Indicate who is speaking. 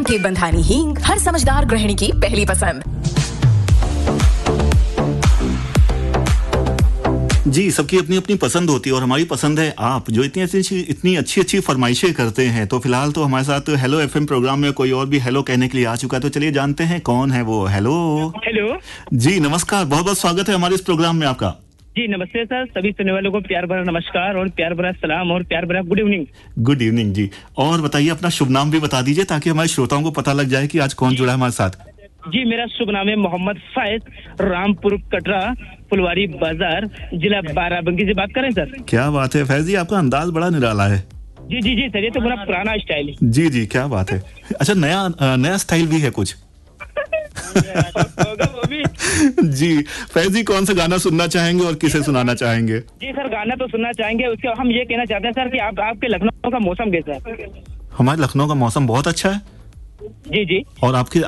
Speaker 1: के बंधानी हींग, हर समझदार गृहिणी की पहली पसंद।
Speaker 2: जी, सबकी अपनी अपनी पसंद होती है और हमारी पसंद है आप, जो इतनी अच्छी फरमाइशें करते हैं। तो फिलहाल तो हमारे साथ हेलो एफएम प्रोग्राम में कोई और भी हेलो कहने के लिए आ चुका है, तो चलिए जानते हैं कौन है वो। हेलो जी, नमस्कार, बहुत बहुत स्वागत है हमारे इस प्रोग्राम में आपका।
Speaker 3: जी नमस्ते सर, सभी सुनने वालों को प्यार भरा नमस्कार और प्यार भरा सलाम और प्यार भरा गुड इवनिंग।
Speaker 2: गुड इवनिंग जी। और बताइए, अपना शुभ नाम भी बता दीजिए ताकि हमारे श्रोताओं को पता लग जाए कि आज कौन जुड़ा है हमारे साथ।
Speaker 3: जी, मेरा शुभ नाम है मोहम्मद फैज, रामपुर कटरा, फुलवारी बाजार, जिला बाराबंकी से बात करें सर।
Speaker 2: क्या बात है फैज जी, आपका अंदाज बड़ा निराला है।
Speaker 3: जी जी जी सर, ये तो बड़ा पुराना स्टाइल है।
Speaker 2: जी जी, क्या बात है। अच्छा, नया स्टाइल भी है कुछ। जी फैज जी, कौन सा गाना सुनना चाहेंगे और किसे सुनाना चाहेंगे?
Speaker 3: जी सर, गाना तो सुनना चाहेंगे, उसके हम ये कहना चाहते हैं सर कि आपके लखनऊ का मौसम कैसा है?
Speaker 2: हमारे लखनऊ का मौसम बहुत अच्छा है।
Speaker 3: जी जी।
Speaker 2: और आपके